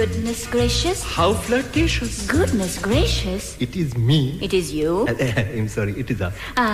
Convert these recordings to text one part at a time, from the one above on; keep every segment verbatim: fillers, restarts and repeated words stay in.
Goodness gracious. How flirtatious. Goodness gracious. It is me. It is you. Uh, I'm sorry, it is us. Ah.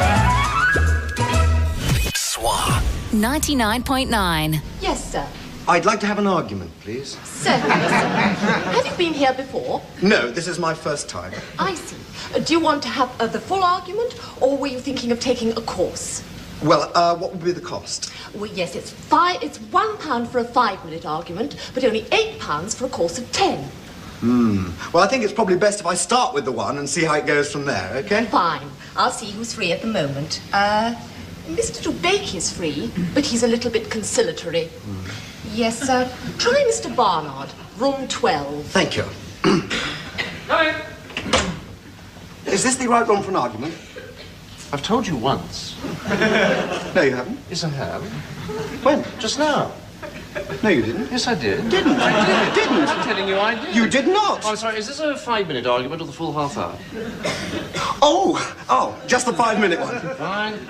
S W A ninety-nine point nine. Yes, sir. I'd like to have an argument, please. Certainly, sir. Have you been here before? No, this is my first time. I see. Uh, do you want to have uh, the full argument, or were you thinking of taking a course? Well, uh, what would be the cost? Well, yes, it's five. It's one pound for a five-minute argument, but only eight pounds for a course of ten. Hmm. Well, I think it's probably best if I start with the one and see how it goes from there, okay? Fine. I'll see who's free at the moment. Uh, Mister Dubake is free, but he's a little bit conciliatory. Mm. Yes, sir. Try Mister Barnard, room twelve. Thank you. Hi. Is this the right room for an argument? I've told you once. No, you haven't. Yes, I have. When? Just now. No, you didn't. Yes, I did. Didn't. I did. Didn't. I'm telling you I did. You did not. Oh, I'm sorry. Is this a five-minute argument or the full half hour? Oh, oh, just the five-minute one. Fine.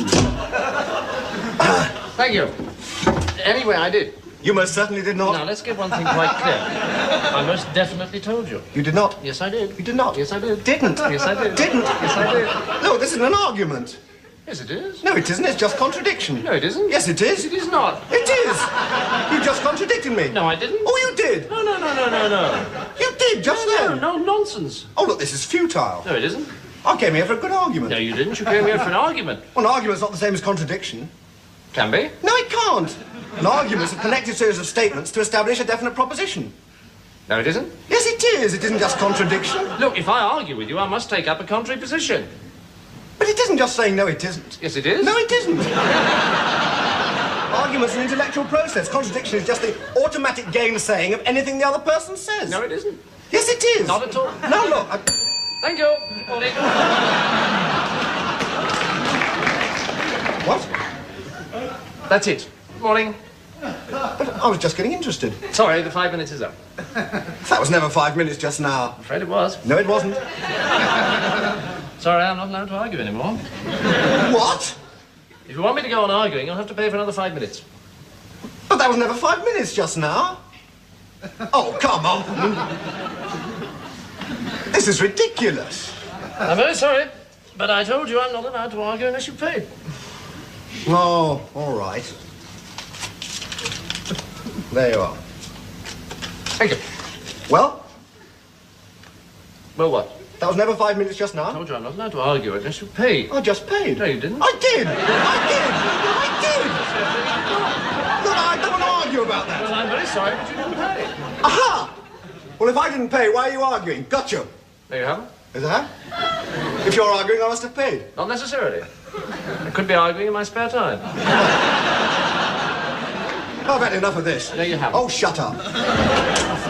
uh, Thank you. Anyway, I did. You most certainly did not. Now, let's get one thing quite clear. I most definitely told you. You did not. Yes, I did. You did not. Yes, I did. Didn't. Yes, I did. Didn't. Yes, I did. No, this isn't an argument. Yes, it is. No, it isn't. It's just contradiction. No, it isn't. Yes, it is. It is not. It is. You just contradicted me. No, I didn't. Oh, you did. No, no, no, no, no, no. You did, just no, then. No, no, nonsense. Oh, look, this is futile. No, it isn't. I came here for a good argument. No, you didn't. You came here for an argument. Well, an argument's not the same as contradiction. Can be. No, it can't. An argument's a connected series of statements to establish a definite proposition. No, it isn't. Yes, it is. It isn't just contradiction. Look, if I argue with you, I must take up a contrary position. But it isn't just saying, no, it isn't. Yes, it is. No, it isn't. Argument's an intellectual process. Contradiction is just the automatic gainsaying of anything the other person says. No, it isn't. Yes, it is. Not at all. No, look. I... Thank you. Morning. What? That's it. Morning. But I was just getting interested. Sorry, the five minutes is up. That was never five minutes just now. I'm afraid it was. No, it wasn't. Sorry, I'm not allowed to argue anymore. What? If you want me to go on arguing, you'll have to pay for another five minutes. But that was never five minutes just now. Oh, come on. This is ridiculous. I'm very sorry, but I told you I'm not allowed to argue unless you pay. Oh, all right. There you are. Thank you. Well? Well, what? That was never five minutes just I now. told you I'm not allowed to argue unless you pay. I just paid. No, you didn't. I did. I did. I did. Look, I don't want to argue about that. Well, I'm very sorry, but you didn't pay. Aha! Well, if I didn't pay, why are you arguing? Gotcha. There you have it. Is that? If you're arguing, I must have paid. Not necessarily. I could be arguing in my spare time. I've had enough of this. No, you haven't. Oh, shut up.